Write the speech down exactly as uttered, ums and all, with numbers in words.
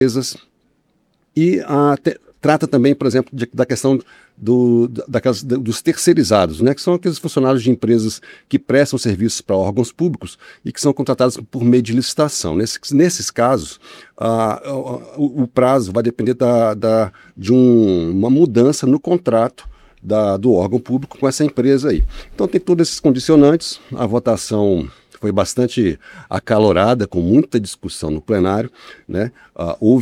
empresas e a, te, trata também, por exemplo, de, da questão do, daquelas, dos terceirizados, né, que são aqueles funcionários de empresas que prestam serviços para órgãos públicos e que são contratados por meio de licitação. Nesses, nesses casos, ah, o, o prazo vai depender da, da, de um, uma mudança no contrato da, do órgão público com essa empresa aí. Então tem todos esses condicionantes, a votação foi bastante acalorada, com muita discussão no plenário, né? Ah, houve